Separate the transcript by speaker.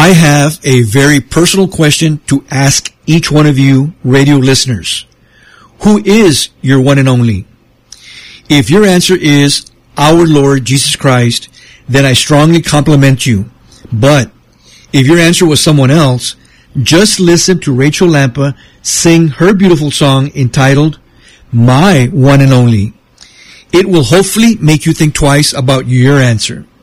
Speaker 1: I have a very personal question to ask each one of you radio listeners. Who is your one and only? If your answer is our Lord Jesus Christ, then I strongly compliment you. But if your answer was someone else, just listen to Rachel Lampa sing her beautiful song entitled My One and Only. It will hopefully make you think twice about your answer.